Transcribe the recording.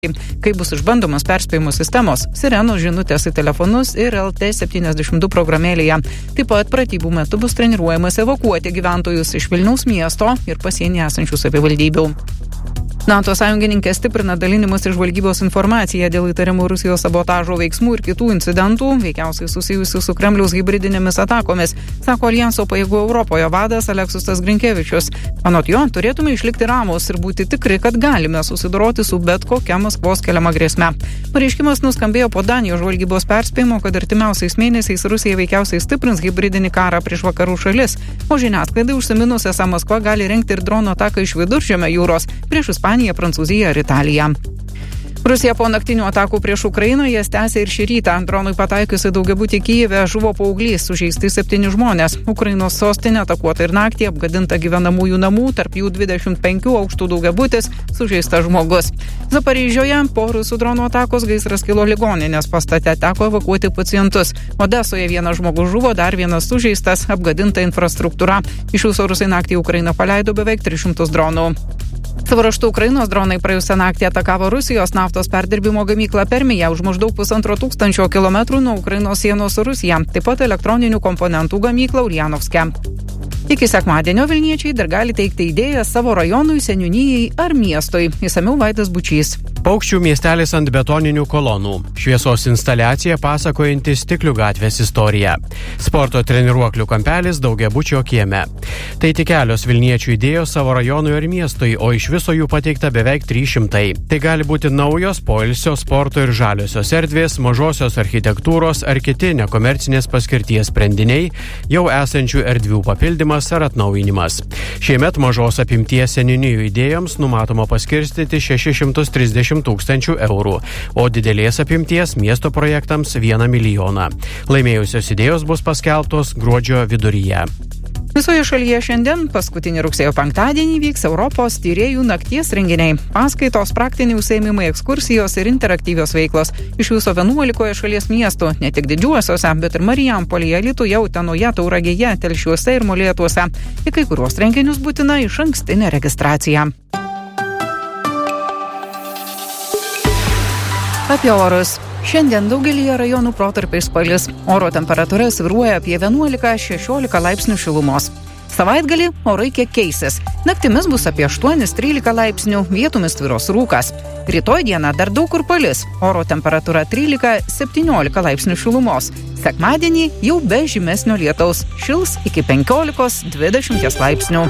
Kai bus išbandomas perspėjimo sistemos, sirenos žinutės į telefonus ir LT72 programėlėje. Taip pat pratybų metu bus treniruojamas evakuoti gyventojus iš Vilniaus miesto ir pasienyje esančių savivaldybių. NATO sąjungininkė stiprina dalinimus ir žvalgybos informaciją dėl įtarimų Rusijos sabotažo veiksmų ir kitų incidentų, veikiausiai susijusių su Kremliaus hibridinėmis atakomis, sako Aljanso pajėgų Europoje vadas Aleksusas Grinkevičius. Anot jo, turėtume išlikti ramūs ir būti tikri, kad galime susidoroti su bet kokia Maskvos keliama grėsme. Pareiškimas nuskambėjo po Danijos žvalgybos perspėjimo, kad artimiausiais mėnesiais Rusija veikiausiai stiprins hibridinį karą prieš vakarų šalis, o žiniasklaidai užsiminus, esą Maskva gali rengti ir drono ataką iš Viduržemio jūros prieš Ispaniją, Prancūziją ir Italiją. Rusija po naktinių atakų prieš Ukrainą jas tęsia ir šį rytą. Dronui pataikiusi daugiabutį Kijeve žuvo paauglys, sužeisti 7 žmonės. Ukrainos sostinė atakuota ir naktį, apgadinta gyvenamųjų namų, tarp jų 25 aukštų daugiabutis, sužeistas žmogus. Zaparižioje po rusų dronų atakos gaisras kilo ligoninės pastate, teko evakuoti pacientus. Odesoje vienas žmogus žuvo, dar vienas sužeistas, apgadinta infrastruktūra. Iš viso rusai naktį Ukrainą paleido beveik 300 dronų. Savo raštu Ukrainos dronai praėjusią naktį atakavo Rusijos naftos perdirbimo gamyklą Permėje už maždaug 1500 kilometrų nuo Ukrainos sienos su Rusija, taip pat elektroninių komponentų gamyklą Uljanovske. Iki sekmadienio vilniečiai dar gali teikti idėją savo rajonui, seniūnijai ar miestui. Išsamiau Vaidas Bučys. Paukščių miestelis ant betoninių kolonų. Šviesos instaliacija pasakojanti Stiklių gatvės istoriją. Sporto treniruoklių kampelis daugiabučio kieme. Tai tik kelios vilniečių idėjos savo rajonui ar miestui, o iš viso jų pateikta beveik 300. Tai gali būti naujos poilsio, sporto ir žaliosios erdvės, mažosios architektūros ar kiti nekomercinės paskirties sprendiniai, jau esančių erdvių papildymas ar atnaujinimas. Šiemet mažos apimties seniūnijų idėjoms numatoma paskirstyti 630 000 eurų, o didelės apimties miesto projektams 1 milijoną. Laimėjusios idėjos bus paskelbtos gruodžio viduryje. Visoje šalyje šiandien, paskutinį rugsėjo penktadienį, vyks Europos tyrėjų nakties renginiai. Paskaitos, praktiniai užsiėmimai, ekskursijos ir interaktyvios veiklos. Iš viso 11 šalies miestų, ne tik didžiuosiuose, bet ir Marijampolėje, Alytuje, Utenoje, Tauragėje, Telšiuose ir Molėtuose. Į kai kuriuos renginius būtina išankstinė registracija. Apie orus. Šiandien daugelyje rajonų protarpiais palis. Oro temperatūra svyruoja apie 11-16 laipsnių šilumos. Savaitgalį orai kiek keisis. Naktimis bus apie 8-13 laipsnių, vietomis tvyros rūkas. Rytoj dieną dar daug kur palis. Oro temperatūra 13-17 laipsnių šilumos. Sekmadienį jau be žymesnio lietaus. Šils iki 15-20 laipsnių.